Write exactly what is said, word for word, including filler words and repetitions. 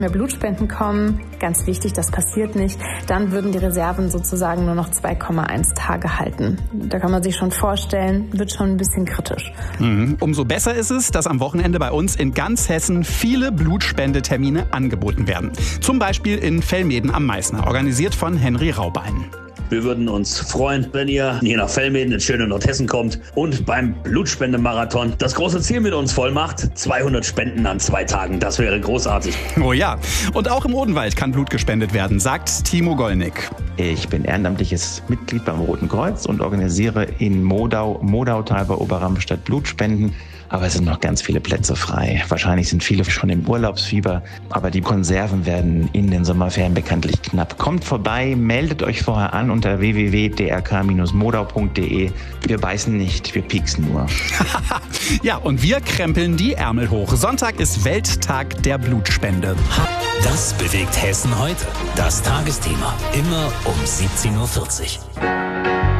mehr Blutspenden kommen, ganz wichtig, das passiert nicht, dann würden die Reserven sozusagen nur noch zwei Komma eins Tage halten. Da kann man sich schon vorstellen, wird schon ein bisschen kritisch. Mhm. Umso besser ist es, dass am Wochenende bei uns in ganz Hessen viele Blutspendetermine angeboten werden. Zum Beispiel in Velmeden am Meißner, organisiert von Henry Raubein. Wir würden uns freuen, wenn ihr hier nach Velmeden in schöne Nordhessen kommt und beim Blutspendemarathon das große Ziel mit uns voll macht. zweihundert Spenden an zwei Tagen, das wäre großartig. Oh ja, und auch im Odenwald kann Blut gespendet werden, sagt Timo Gollnick. Ich bin ehrenamtliches Mitglied beim Roten Kreuz und organisiere in Modau, Modautal bei Oberramstadt Blutspenden. Aber es sind noch ganz viele Plätze frei. Wahrscheinlich sind viele schon im Urlaubsfieber. Aber die Konserven werden in den Sommerferien bekanntlich knapp. Kommt vorbei, meldet euch vorher an unter w w w punkt d r k bindestrich modau punkt d e. Wir beißen nicht, wir pieksen nur. Ja, und wir krempeln die Ärmel hoch. Sonntag ist Welttag der Blutspende. Das bewegt Hessen heute. Das Tagesthema. Immer um siebzehn Uhr vierzig.